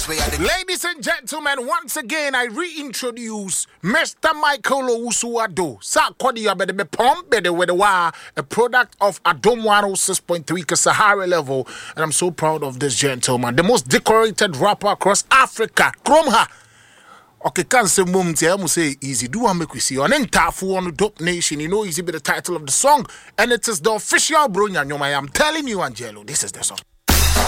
Ladies and gentlemen, once again I reintroduce Mr. Michael Owusu-Addo. Sa kwadi abede be pump bede with a product of Adom 106.3 Sahara level, and I'm so proud of this gentleman, the most decorated rapper across Africa. Kromha. Okay, can't say moment here. I must say easy. Do I make we see on Entafu on Dope Nation? You know, easy be the title of the song, and it is the official Brunya Nyoma. I'm telling you, Angelo, this is the song.